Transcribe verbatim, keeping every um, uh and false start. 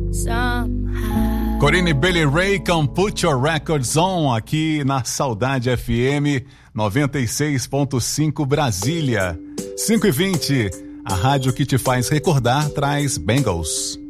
Corinne Bailey Rae com Put Your Records On, aqui na Saudade F M noventa e seis ponto cinco Brasília. cinco e vinte, a rádio que te faz recordar traz Bangles.